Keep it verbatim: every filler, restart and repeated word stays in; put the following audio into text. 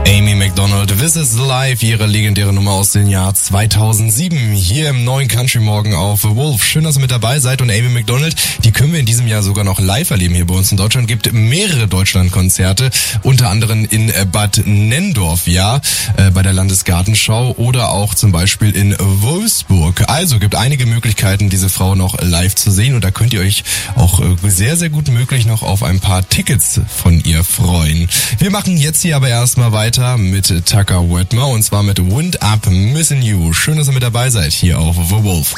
Amy Macdonald, This is Life, ihre legendäre Nummer aus dem Jahr zweitausendsieben, hier im neuen Country Morgen auf The Wolf. Schön, dass ihr mit dabei seid, und Amy Macdonald, die können wir in diesem Jahr sogar noch live erleben hier bei uns in Deutschland. Gibt mehrere Deutschlandkonzerte, unter anderem in Bad Nenndorf, ja, äh, bei der Landesgartenschau, oder auch zum Beispiel in Wolfsburg. Also gibt einige Möglichkeiten, diese Frau noch live zu sehen, und da könnt ihr euch auch äh, sehr, sehr gut möglich noch auf ein paar Tickets von ihr freuen. Wir machen jetzt hier aber erstmal weiter mit Tucker Wetmer, und zwar mit Wind Up Missing You. Schön, dass ihr mit dabei seid hier auf The Wolf.